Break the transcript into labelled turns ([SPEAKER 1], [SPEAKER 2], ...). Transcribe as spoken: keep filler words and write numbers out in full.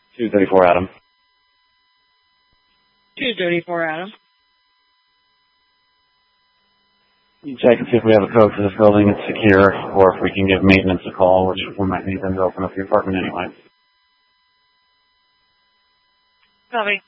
[SPEAKER 1] two thirty-four Adam.
[SPEAKER 2] two thirty-four Adam.
[SPEAKER 1] You check and see if we have a code for this building, it's secure, or if we can give maintenance a call, which we might need them to open up your apartment anyway.
[SPEAKER 2] Copy.